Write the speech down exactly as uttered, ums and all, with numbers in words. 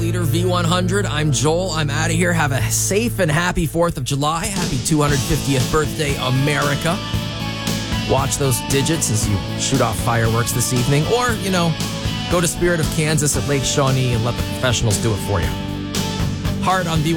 leader, V one hundred. I'm Joel. I'm out of here. Have a safe and happy fourth of July. Happy two hundred fiftieth birthday, America. Watch those digits as you shoot off fireworks this evening. Or, you know, go to Spirit of Kansas at Lake Shawnee and let the professionals do it for you. Hard on V one hundred.